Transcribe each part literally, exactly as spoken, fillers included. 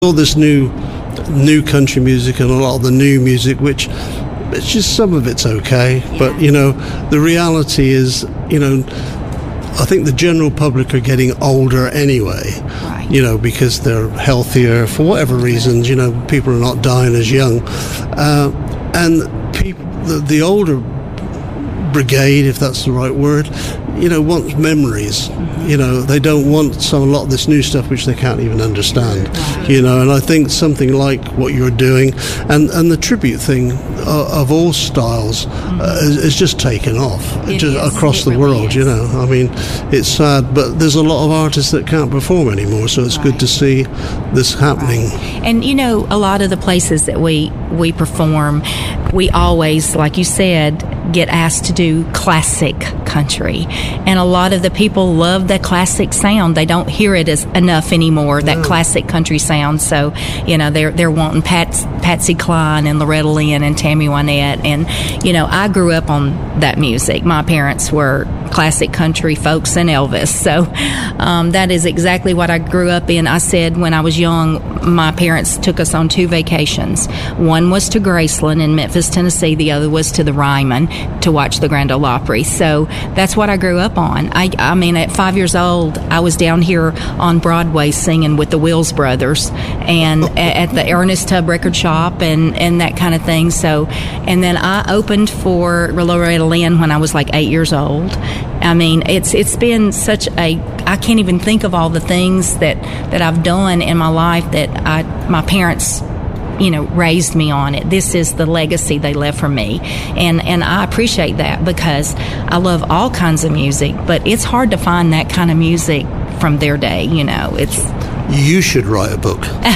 all this new new country music and a lot of the new music, which it's just some of it's okay, yeah. But you know, the reality is, you know, I think the general public are getting older anyway, right. You know, because they're healthier for whatever reasons. You know, people are not dying as young, uh, and people, the, the older brigade, if that's the right word, you know, wants memories. Mm-hmm. You know, they don't want some a lot of this new stuff which they can't even understand. Right. You know, and I think something like what you're doing, and, and the tribute thing of, of all styles, mm-hmm. uh, is, is just taken off it just is. across it the really world. Is. You know, I mean, it's sad, but there's a lot of artists that can't perform anymore. So it's right. good to see this happening. Right. And you know, a lot of the places that we we perform, we always, like you said, get asked to do classic country, and a lot of the people love the classic sound. They don't hear it as enough anymore, that no. classic country sound. So, you know, they're they're wanting Pat, Patsy Cline and Loretta Lynn and Tammy Wynette, and you know, I grew up on that music. My parents were classic country folks and Elvis, so um, that is exactly what I grew up in. I said when I was young, my parents took us on two vacations. One was to Graceland in Memphis, Tennessee. The other was to the Ryman to watch the Grand Ole Opry. So that's what I grew up on. I, I mean, at five years old, I was down here on Broadway singing with the Wills Brothers and at the Ernest Tubb Record Shop and, and that kind of thing. So, and then I opened for Loretta Lynn when I was like eight years old. I mean, it's it's been such a, I can't even think of all the things that, that I've done in my life that I my parents, you know, raised me on it. This is the legacy they left for me. And and I appreciate that because I love all kinds of music, but it's hard to find that kind of music from their day, you know. It's You should write a book.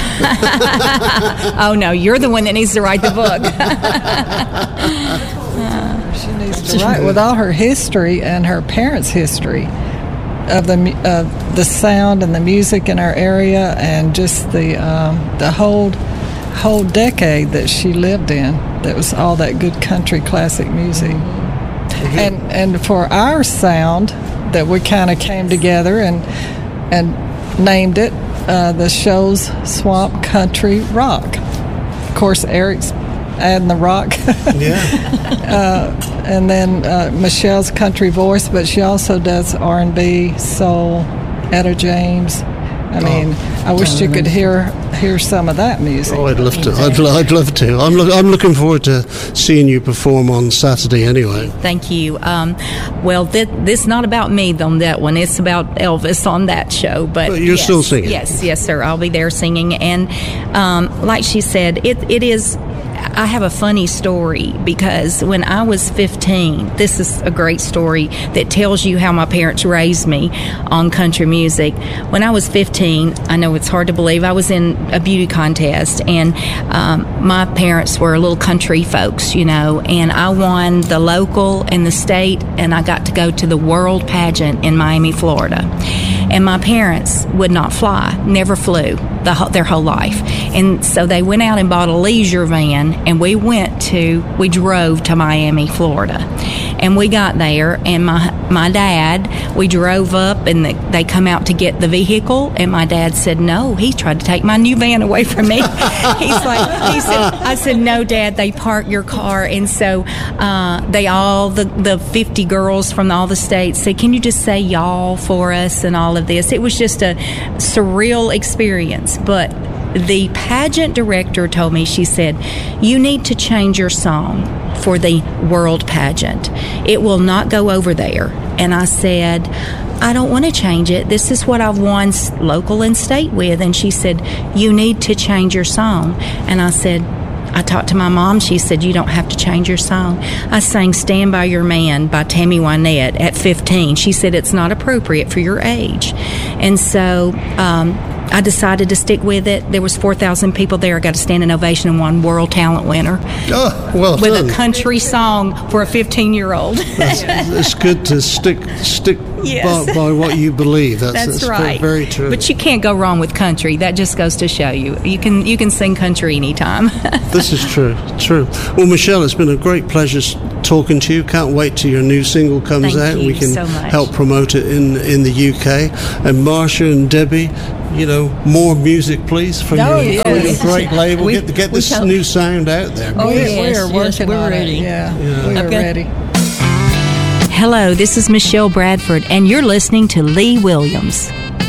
Oh, no, you're the one that needs to write the book. She needs to write with all her history and her parents' history of the uh, the sound and the music in our area, and just the um, the whole whole decade that she lived in. That was all that good country classic music. Mm-hmm. And and for our sound, that we kind of came together and and named it uh, the show's Swamp Country Rock. Of course, Eric's adding the rock. Yeah. uh, and then uh, Michelle's country voice, but she also does R and B, soul, Etta James. I mean, oh, I wish you could hear hear some of that music. Oh, I'd love to. I'd, I'd love to. I'm lo- I'm looking forward to seeing you perform on Saturday anyway. Thank you. Um, well, th- this is not about me on that one. It's about Elvis on that show. But, but you're yes, still singing. Yes, yes, sir. I'll be there singing. And um, like she said, it it is... I have a funny story because when I was fifteen, this is a great story that tells you how my parents raised me on country music. When I was fifteen, I know it's hard to believe, I was in a beauty contest, and um, my parents were little country folks, you know, and I won the local and the state, and I got to go to the world pageant in Miami, Florida. And my parents would not fly, never flew the, their whole life. And so they went out and bought a leisure van, and we went to, we drove to Miami, Florida. And we got there, and my my dad, we drove up, and the, they come out to get the vehicle, and my dad said, no, he tried to take my new van away from me. He's like, he said, I said, no, Dad, they parked your car. And so uh, they all, the, the fifty girls from all the states said, can you just say y'all for us and all of this? It was just a surreal experience. But the pageant director told me, she said, you need to change your song for the world pageant. It will not go over there. And I said, I don't want to change it. This is what I've won local and state with. And she said, you need to change your song. And I said, I talked to my mom. She said, you don't have to change your song. I sang Stand By Your Man by Tammy Wynette at fifteen. She said, it's not appropriate for your age. And so um, I decided to stick with it. There was four thousand people there. I got a standing ovation and won World Talent winner. Oh, well with done. A country song for a fifteen-year-old. That's, it's good to stick stick yes. by, by what you believe. That's, that's, that's right. Very, very true. But you can't go wrong with country. That just goes to show you. You can you can sing country anytime. This is true. True. Well, Michelle, it's been a great pleasure talking to you. Can't wait till your new single comes Thank out. you We can so much. help promote it in in the U K. And Marsha and Debbie, you know, more music, please, from Oh, your, yes. from your great label. We- get get we this shall- new sound out there. Oh, we, yes, we are yes, working we're on ready. it. Yeah, Yeah. we are I've got- ready. Hello, this is Michelle Bradford, and you're listening to Lee Williams.